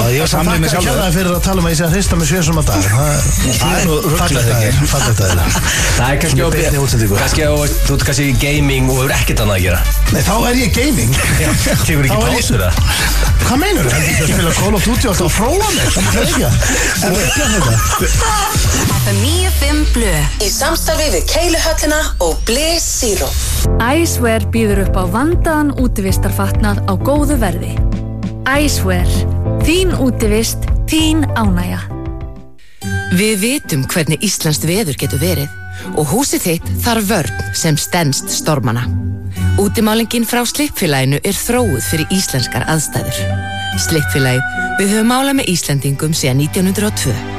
ég var samlið með sjálfur. Það fyrir að tala að ég sé að hrista með 7 svona dag. Það er fallegt aðeins. Það er kannski þú ert kannski í gaming og hefur ekkert annað að gera. Nei, þá ég gaming. Tekur ekki pásur það? Hvað meinur það? Ég spila Call of Duty og alltaf að fróa mig. Það ekki. En það ekki að þetta. FM 95 Blö í samstarfi við Keiluhöllina og Bliss Zero. Icewear býður upp á vandaðan útivistarfatnað á góðu verði. Icewear. Þín útivist, þín ánægja. Við vitum hvernig íslenskt veður getur verið og húsið þitt þarf vörn sem stenst stormana. Útimálingin frá Slippfélaginu þróuð fyrir íslenskar aðstæður. Slippfélagið, við höfum málað með Íslendingum síðan 1902.